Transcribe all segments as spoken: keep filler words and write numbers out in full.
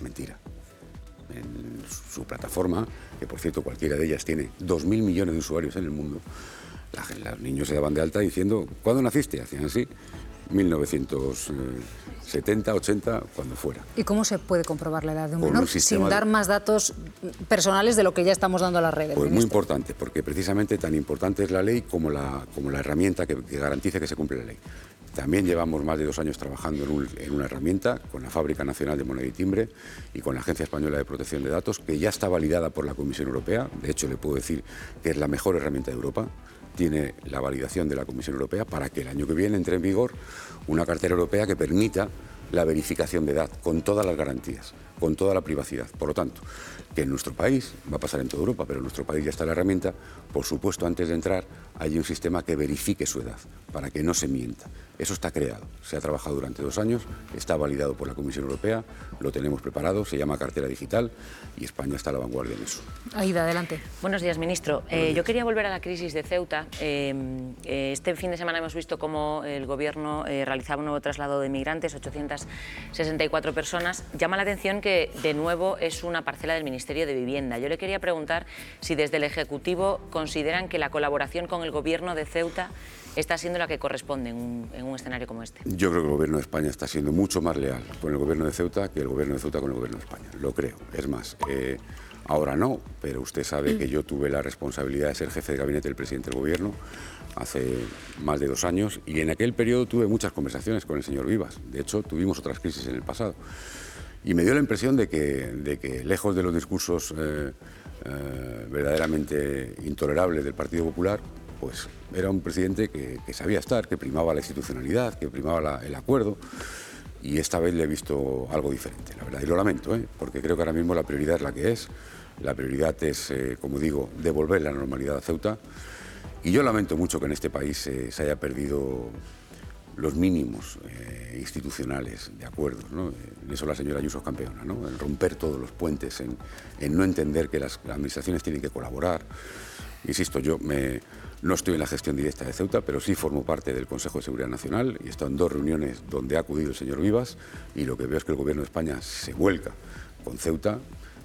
mentira. En su plataforma, que por cierto cualquiera de ellas tiene dos mil millones de usuarios en el mundo, la, los niños se daban de alta diciendo, ¿cuándo naciste? Hacían así, mil novecientos setenta, ochenta, cuando fuera. ¿Y cómo se puede comprobar la edad de un Por menor un sistema sin dar de... más datos personales de lo que ya estamos dando a las redes? Pues ministro. muy importante, porque precisamente tan importante es la ley como la, como la herramienta que, que garantice que se cumple la ley. También llevamos más de dos años trabajando en, un, en una herramienta con la Fábrica Nacional de Moneda y Timbre y con la Agencia Española de Protección de Datos, que ya está validada por la Comisión Europea. De hecho, le puedo decir que es la mejor herramienta de Europa. Tiene la validación de la Comisión Europea para que el año que viene entre en vigor una cartera europea que permita la verificación de edad con todas las garantías, con toda la privacidad. Por lo tanto, que en nuestro país, va a pasar en toda Europa, pero en nuestro país ya está la herramienta, por supuesto, antes de entrar hay un sistema que verifique su edad, para que no se mienta. Eso está creado, se ha trabajado durante dos años, está validado por la Comisión Europea, lo tenemos preparado, se llama cartera digital y España está a la vanguardia en eso. Aida, adelante. Buenos días, ministro. Buenos Eh, días. Yo quería volver a la crisis de Ceuta. Eh, eh, este fin de semana hemos visto cómo el Gobierno eh, realizaba un nuevo traslado de migrantes, ochocientas sesenta y cuatro personas. Llama la atención que, de nuevo, es una parcela del Ministerio de Vivienda. Yo le quería preguntar si desde el Ejecutivo consideran que la colaboración con el Gobierno de Ceuta está siendo la que corresponde en un, en un escenario como este. Yo creo que el Gobierno de España está siendo mucho más leal con el Gobierno de Ceuta que el Gobierno de Ceuta con el Gobierno de España. Lo creo. Es más, eh, ahora no, pero usted sabe que yo tuve la responsabilidad de ser jefe de gabinete del presidente del Gobierno hace más de dos años y en aquel periodo tuve muchas conversaciones con el señor Vivas. De hecho, tuvimos otras crisis en el pasado. Y me dio la impresión de que, de que lejos de los discursos eh, eh, verdaderamente intolerables del Partido Popular, pues era un presidente que, que sabía estar, que primaba la institucionalidad, que primaba la, el acuerdo, y esta vez le he visto algo diferente, la verdad, y lo lamento, ¿eh? Porque creo que ahora mismo la prioridad es la que es, la prioridad es, eh, como digo, devolver la normalidad a Ceuta, y yo lamento mucho que en este país eh, se haya perdido los mínimos eh, institucionales de acuerdos, ¿no? En eso la señora Ayuso es campeona, ¿no? En romper todos los puentes, en, en no entender que las administraciones tienen que colaborar. Insisto, yo me, no estoy en la gestión directa de Ceuta, pero sí formo parte del Consejo de Seguridad Nacional y he estado en dos reuniones donde ha acudido el señor Vivas y lo que veo es que el Gobierno de España se vuelca con Ceuta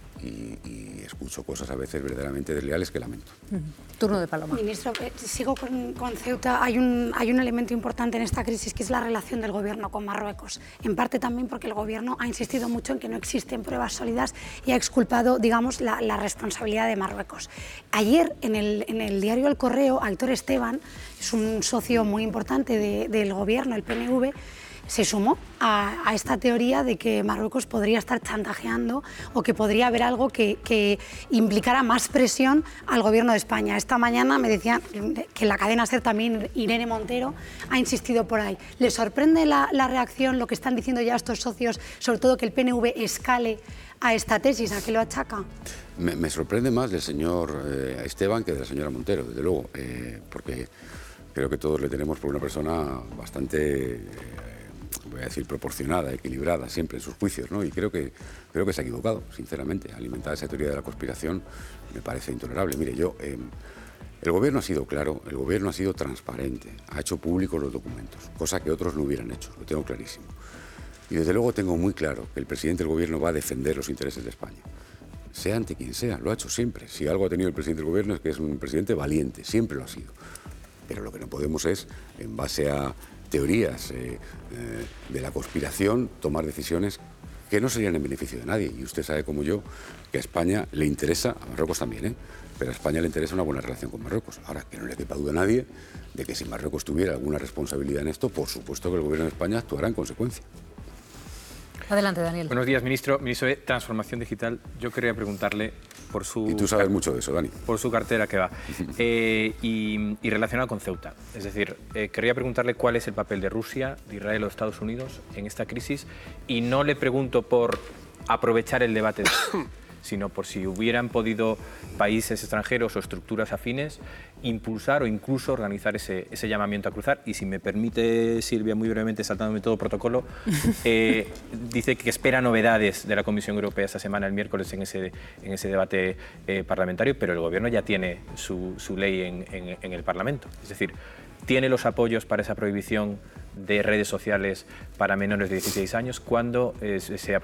y, y escucho cosas a veces verdaderamente desleales que lamento. Mm. Turno de Paloma. Ministro, eh, sigo con, con Ceuta. Hay un, hay un elemento importante en esta crisis que es la relación del Gobierno con Marruecos. En parte también porque el Gobierno ha insistido mucho en que no existen pruebas sólidas y ha exculpado, digamos, la, la responsabilidad de Marruecos. Ayer, en el, en el diario El Correo, Aitor Esteban, es un socio muy importante de, del Gobierno, el P N V, se sumó a, a esta teoría de que Marruecos podría estar chantajeando o que podría haber algo que, que implicara más presión al Gobierno de España. Esta mañana me decían que la cadena SER también, Irene Montero, ha insistido por ahí. ¿Le sorprende la, la reacción, lo que están diciendo ya estos socios, sobre todo que el P N V escale a esta tesis? ¿A qué lo achaca? Me, me sorprende más del señor eh, Esteban que de la señora Montero, desde luego, eh, porque creo que todos le tenemos por una persona bastante... Eh, voy a decir, proporcionada, equilibrada siempre en sus juicios, ¿no? Y creo que, creo que se ha equivocado, sinceramente. Alimentar esa teoría de la conspiración me parece intolerable. Mire, yo, eh, el Gobierno ha sido claro, el Gobierno ha sido transparente, ha hecho públicos los documentos, cosa que otros no hubieran hecho, lo tengo clarísimo. Y desde luego tengo muy claro que el presidente del Gobierno va a defender los intereses de España, sea ante quien sea, lo ha hecho siempre. Si algo ha tenido el presidente del Gobierno es que es un presidente valiente, siempre lo ha sido. Pero lo que no podemos es, en base a teorías eh, eh, de la conspiración, tomar decisiones que no serían en beneficio de nadie. Y usted sabe como yo que a España le interesa, a Marruecos también, ¿eh? pero a España le interesa una buena relación con Marruecos. Ahora, que no le quepa duda a nadie de que si Marruecos tuviera alguna responsabilidad en esto, por supuesto que el Gobierno de España actuará en consecuencia. Adelante, Daniel. Buenos días, ministro. Ministro de Transformación Digital. Yo quería preguntarle por su... Y tú sabes mucho de eso, Dani. Por su cartera que va. eh, y, y relacionado con Ceuta. Es decir, eh, quería preguntarle cuál es el papel de Rusia, de Israel o de Estados Unidos en esta crisis. Y no le pregunto por aprovechar el debate, sino por si hubieran podido países extranjeros o estructuras afines impulsar o incluso organizar ese, ese llamamiento a cruzar. Y si me permite, Silvia, muy brevemente, saltándome todo protocolo, eh, dice que espera novedades de la Comisión Europea esta semana, el miércoles, en ese, en ese debate eh, parlamentario, pero el Gobierno ya tiene su, su ley en, en, en el Parlamento. Es decir, tiene los apoyos para esa prohibición de redes sociales para menores de dieciséis años cuando eh, se